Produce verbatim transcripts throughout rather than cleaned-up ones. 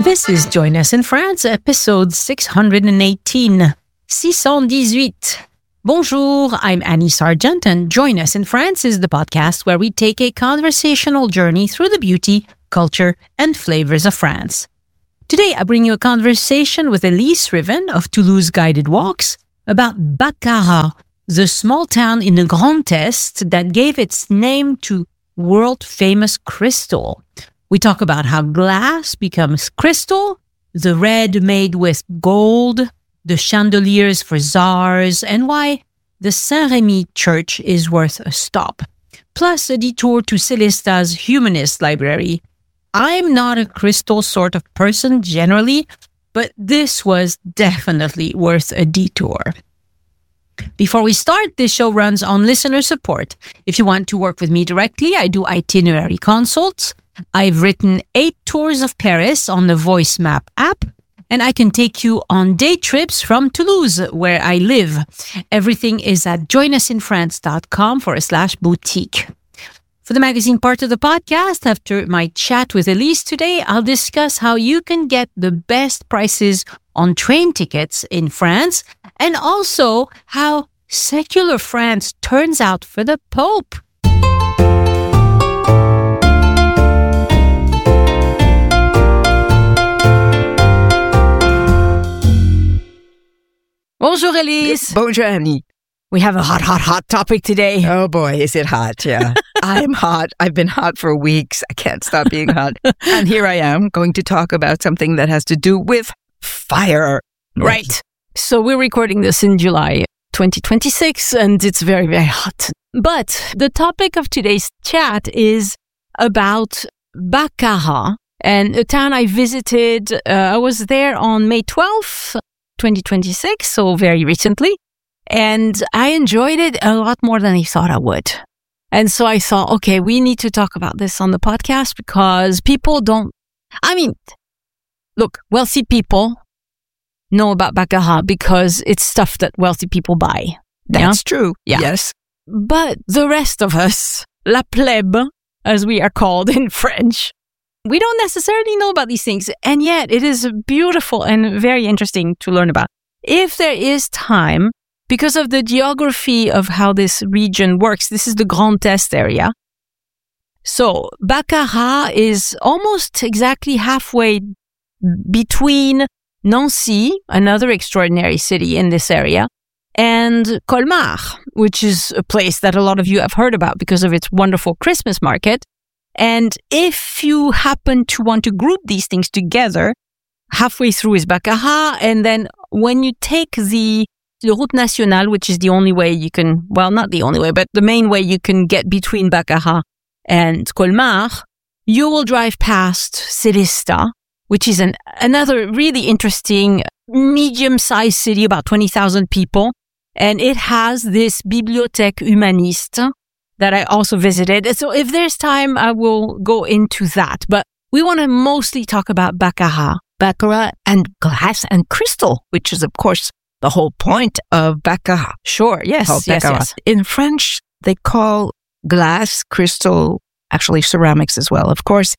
This is Join Us in France, episode six hundred eighteen. six cent dix-huit. Bonjour, I'm Annie Sargent, and Join Us in France is the podcast where we take a conversational journey through the beauty, culture, and flavors of France. Today, I bring you a conversation with Elise Riven of Toulouse Guided Walks about Baccarat, the small town in the Grand Est that gave its name to world-famous crystal. We talk about how glass becomes crystal, the red made with gold, the chandeliers for czars, and why the Saint-Rémy church is worth a stop. Plus a detour to Célista's humanist library. I'm not a crystal sort of person generally, but this was definitely worth a detour. Before we start, this show runs on listener support. If you want to work with me directly, I do itinerary consults. I've written eight tours of Paris on the Voice Map app, and I can take you on day trips from Toulouse, where I live. Everything is at joinusinfrance.com forward slash boutique. For the magazine part of the podcast, after my chat with Elise today, I'll discuss how you can get the best prices on train tickets in France, and also how secular France turns out for the Pope. Bonjour, Elise. Bonjour, Annie. We have a hot, hot, hot topic today. Oh boy, is it hot, yeah. I'm hot. I've been hot for weeks. I can't stop being hot. And here I am going to talk about something that has to do with fire. Right. So we're recording this in July twenty twenty-six, and it's very, very hot. But the topic of today's chat is about Baccarat, and a town I visited. Uh, I was there on May twelfth, twenty twenty-six, so very recently. And I enjoyed it a lot more than I thought I would. And so I thought, okay, we need to talk about this on the podcast because people don't, I mean, look, wealthy people know about Baccarat because it's stuff that wealthy people buy. That's yeah? true. Yeah. Yes. But the rest of us, la plebe, as we are called in French, we don't necessarily know about these things. And yet it is beautiful and very interesting to learn about. If there is time, because of the geography of how this region works, this is the Grand Est area. So Baccarat is almost exactly halfway between Nancy, another extraordinary city in this area, and Colmar, which is a place that a lot of you have heard about because of its wonderful Christmas market. And if you happen to want to group these things together, halfway through is Baccarat, and then when you take the The Route Nationale, which is the only way you can, well, not the only way, but the main way you can get between Baccarat and Colmar, you will drive past Célestat, which is an, another really interesting medium-sized city, about twenty thousand people. And it has this Bibliothèque Humaniste that I also visited. So if there's time, I will go into that. But we want to mostly talk about Baccarat. Baccarat and glass and crystal, which is, of course, the whole point of Baccarat. Sure, yes, yes, Baccarat. yes. In French, they call glass, crystal, actually ceramics as well, of course,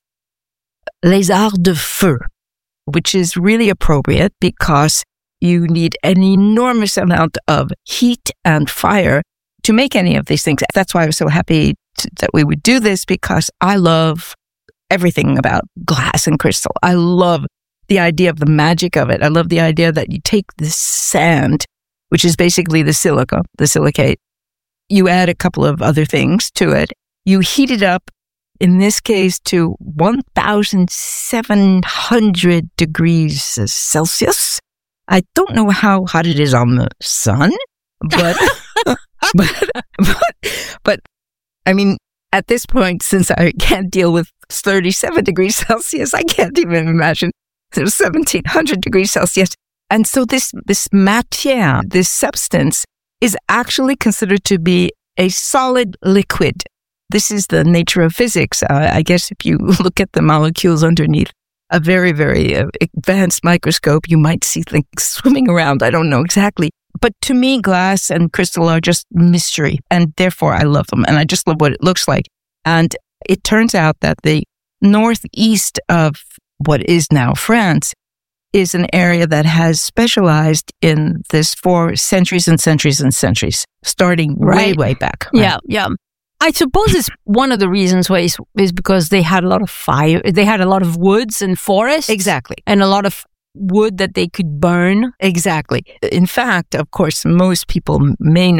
les arts de feu, which is really appropriate because you need an enormous amount of heat and fire to make any of these things. That's why I was so happy to, that we would do this, because I love everything about glass and crystal. I love the idea of the magic of it. I love the idea that you take this sand, which is basically the silica, the silicate. You add a couple of other things to it. You heat it up, in this case, to one thousand seven hundred degrees Celsius. I don't know how hot it is on the sun, but, but, but, but, I mean, at this point, since I can't deal with thirty-seven degrees Celsius, I can't even imagine seventeen hundred degrees Celsius. And so this, this matière, this substance, is actually considered to be a solid liquid. This is the nature of physics. Uh, I guess if you look at the molecules underneath a very, very uh, advanced microscope, you might see things swimming around. I don't know exactly. But to me, glass and crystal are just mystery, and therefore I love them. And I just love what it looks like. And it turns out that the northeast of what is now France, is an area that has specialized in this for centuries and centuries and centuries, starting Right. way, way back. right? Yeah, yeah. I suppose it's one of the reasons why is, is because they had a lot of fire. They had a lot of woods and forests. Exactly. And a lot of wood that they could burn. Exactly. In fact, of course, most people may